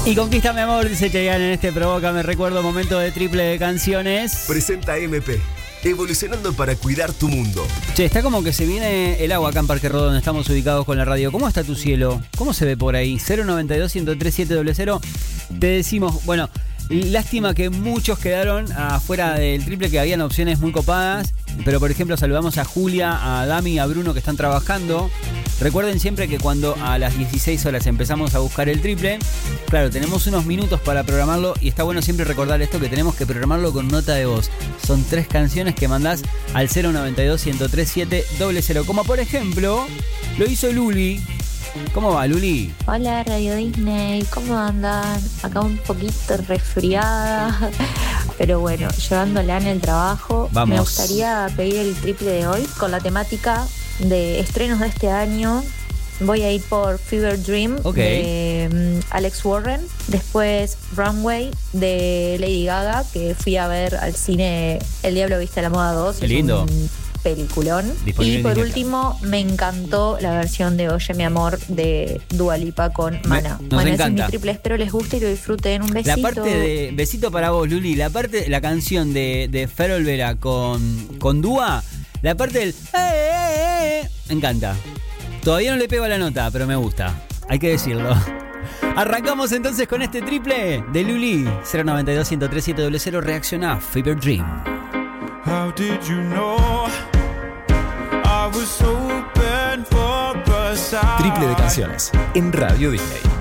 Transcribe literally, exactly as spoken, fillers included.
Y conquista mi amor, dice Chayanne en este Provoca, me recuerdo momento de triple de canciones. Presenta M P, evolucionando para cuidar tu mundo. Che, está como que se viene el agua acá en Parque Rodó, donde estamos ubicados con la radio. ¿Cómo está tu cielo? ¿Cómo se ve por ahí? cero noventa y dos, ciento tres, siete cero cero. Te decimos, bueno, lástima que muchos quedaron afuera del triple, que habían opciones muy copadas. Pero por ejemplo saludamos a Julia, a Dami, a Bruno que están trabajando. Recuerden siempre que cuando a las dieciséis horas empezamos a buscar el triple, claro, tenemos unos minutos para programarlo y está bueno siempre recordar esto, que tenemos que programarlo con nota de voz. Son tres canciones que mandás al cero noventa y dos, ciento tres, siete cero cero. Como por ejemplo, lo hizo Luli. ¿Cómo va, Luli? Hola, Radio Disney, ¿cómo andan? Acá un poquito resfriada, pero bueno, llevándola en el trabajo. Vamos. Me gustaría pedir el triple de hoy con la temática de estrenos de este año. Voy a ir por Fever Dream, okay, de um, Alex Warren. Después Runway de Lady Gaga, que fui a ver al cine El Diablo Viste a la Moda dos. Qué lindo. Un peliculón. Disponible y por en último, me encantó la versión de Oye mi amor de Dua Lipa con Maná. Me, nos bueno, encanta. ese es mi triple, espero les guste y lo disfruten. Un besito. La parte de besito para vos, Luli. La parte, la canción de, de Fer Olvera con, con Dua, la parte del eh, eh, eh, me encanta. Todavía no le pego a la nota, pero me gusta. Hay que decirlo. Arrancamos entonces con este triple de Luli. cero noventa y dos, ciento tres, siete cero cero. Reacciona Fever Dream. How did you know I was open for a sign? Triple de canciones en Radio Disney.